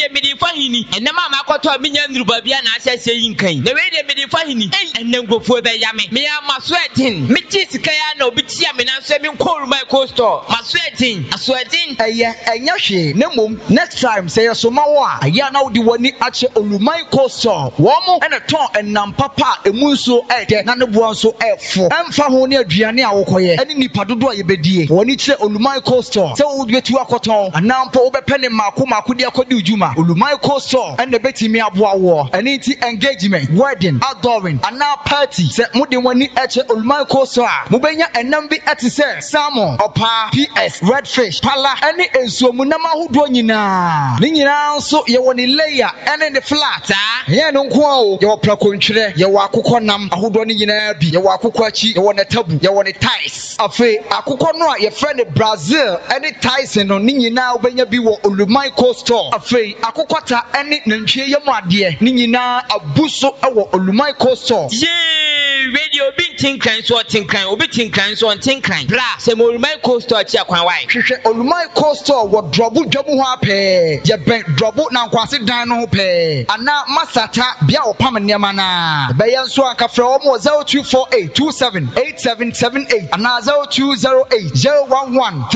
de medifa hini enne mama akoto minya ndruba bia na asese yin kan na we de medifa hini enne ngofo be ya me maswetin me ti sika ya na obi tia me na so me nkol my coaster maswetin aswetin enya hwe ne mom next time say so ma wo a ya na wo di wani ache olumai coaster wo mo ene ton enam papa emu nso ede na ne boa nso efo emfa ho ne aduane a wokoye ene nipa dodo a yebedie woni kire olumai coaster se wo betu akoton anampo wo bepe ne mako di akodi ujuma olumai coaster ene betimi aboa wo ene ti engagement wedding outdooring ana party se mudi wani ache olumai coaster a mubenya enam bi ate se salmon opa ps redfish pala ene ensuomu na mahodo nyina ne nyina nso ye woni layer ene ne flat ye no nko o ye wo prakontwere ye wo akokɔ nam ahodo ne nyina bi ye wo akokɔ achi ye wo ne tabu ye wo ne ties afi akokɔ no a ye frɛ ne Brazil ene ties no ne nyina obenya bi wo olumai coaster afi akokɔta ene nantwie ye mu ade ne nyina abuso wo olumai coaster radio bin tinkran so tinkran obi tinkran so tinkran bra se olumai coaster achi akwan wai hwehwe olumai coaster wo drobu dwamu ho apɛ ye ben drobu na nkwase dan no ho pɛ ana masata bia opam nneema na bɛyɛ nso akafrɛ wo mo 0248278778 ana 02080110